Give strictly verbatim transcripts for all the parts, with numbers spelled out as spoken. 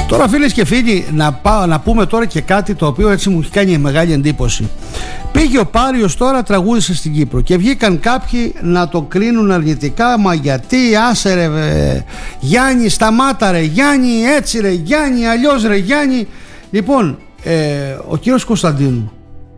Τώρα, φίλες και φίλοι, να, πά, να πούμε τώρα και κάτι το οποίο έτσι μου έχει κάνει μεγάλη εντύπωση. Πήγε ο Πάριος τώρα, τραγούδισε στην Κύπρο και βγήκαν κάποιοι να το κρίνουν αρνητικά. Μα γιατί, άσε ρε ε, Γιάννη, σταμάτα ρε Γιάννη, έτσι ρε Γιάννη, αλλιώς ρε Γιάννη. Λοιπόν, ε, ο κύριος Κωνσταντίνου,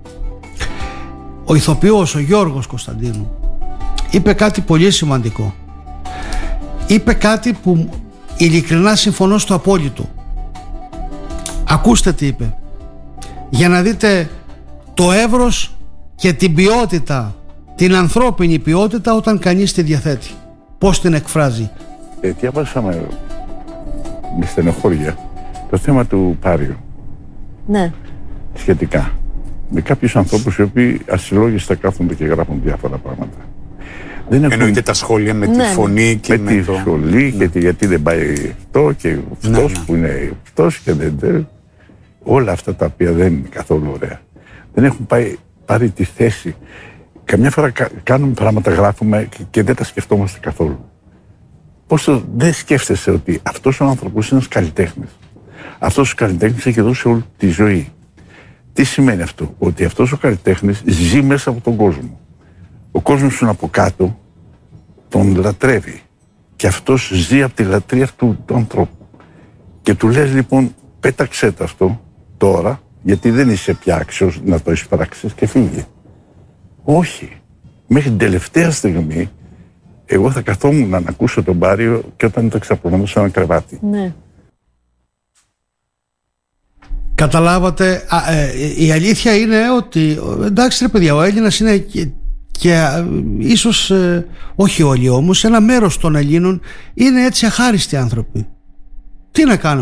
ο ηθοποιός, ο Γιώργος Κωνσταντίνου, είπε κάτι πολύ σημαντικό. Είπε κάτι που ειλικρινά συμφωνώ στο απόλυτο. Ακούστε τι είπε, για να δείτε το εύρος και την ποιότητα, την ανθρώπινη ποιότητα όταν κανείς τη διαθέτει, πώς την εκφράζει. Ε, διαβάσαμε με στενοχώρια το θέμα του Πάριου. Ναι. Σχετικά με κάποιους ανθρώπους οι οποίοι ασυλλόγιστα κάθονται και γράφουν διάφορα πράγματα. Δεν έχουν... Εννοείται τα σχόλια με ναι. τη φωνή και με, με τη το... σχολή ναι. και γιατί δεν πάει αυτό και αυτός ναι, ναι. που είναι αυτός και δεν, δεν... όλα αυτά τα οποία δεν είναι καθόλου ωραία. Δεν έχουν πάει, πάρει τη θέση. Καμιά φορά κα, κάνουμε πράγματα, γράφουμε και, και δεν τα σκεφτόμαστε καθόλου. Πόσο δεν σκέφτεσαι ότι αυτός ο άνθρωπος είναι ένας καλλιτέχνης. Αυτός ο καλλιτέχνης έχει δώσει όλη τη ζωή. Τι σημαίνει αυτό? Ότι αυτός ο καλλιτέχνης ζει μέσα από τον κόσμο. Ο κόσμος του από κάτω τον λατρεύει. Και αυτός ζει από τη λατρεία αυτού του ανθρώπου. Και του λες λοιπόν, πέταξέ το αυτό τώρα, γιατί δεν είσαι πια άξιος να το εισπράξεις και φύγε. Όχι. Μέχρι την τελευταία στιγμή, εγώ θα καθόμουν να ακούσω τον Πάριο και όταν το ξαπλωνόμουν σε ένα κρεβάτι. Ναι. Καταλάβατε, α, ε, η αλήθεια είναι ότι εντάξει ρε παιδιά, ο Έλληνας είναι και, και ε, ίσως ε, όχι όλοι όμως, ένα μέρος των Ελλήνων είναι έτσι αχάριστοι άνθρωποι. Τι να κάνουμε?